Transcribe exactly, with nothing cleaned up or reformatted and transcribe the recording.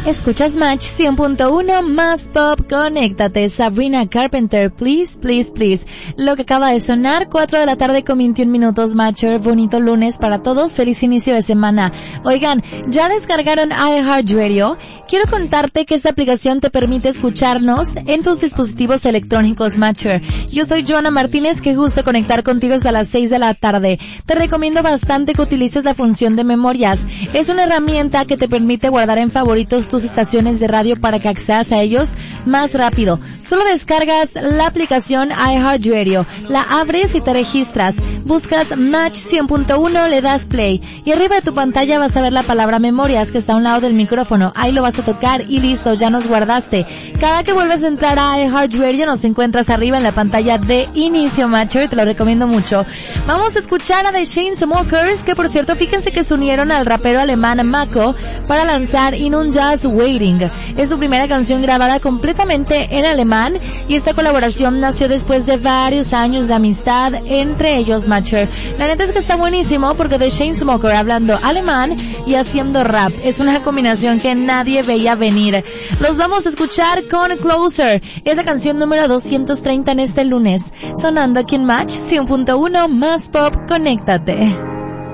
Escuchas Match cien punto uno más pop, conéctate. Sabrina Carpenter, please, please, please. Lo que acaba de sonar, cuatro de la tarde con veintiún minutos, Matcher. Bonito lunes para todos, feliz inicio de semana. Oigan, ¿ya descargaron iHeartRadio? Quiero contarte que esta aplicación te permite escucharnos en tus dispositivos electrónicos, Matcher. Yo soy Joana Martínez, que gusto conectar contigo hasta las seis de la tarde. Te recomiendo bastante que utilices la función de memorias. Es una herramienta que te permite guardar en favoritos tus estaciones de radio para que accedas a ellos más rápido. Solo descargas la aplicación iHeartRadio, la abres y te registras. Buscas Match cien punto uno, le das play y arriba de tu pantalla vas a ver la palabra memorias que está a un lado del micrófono. Ahí lo vas a tocar y listo, ya nos guardaste. Cada que vuelves a entrar a iHeartRadio nos encuentras arriba en la pantalla de inicio, Matcher, te lo recomiendo mucho. Vamos a escuchar a The Chainsmokers, que por cierto, fíjense que se unieron al rapero alemán Mako para lanzar In un Just Waiting. Es su primera canción grabada completamente en alemán y esta colaboración nació después de varios años de amistad entre ellos, Matcher. La neta es que está buenísimo porque The Chainsmokers hablando alemán y haciendo rap es una combinación que nadie veía venir. Los vamos a escuchar con Closer. Es la canción número doscientos treinta en este lunes, sonando aquí en Match cien punto uno más pop, conéctate.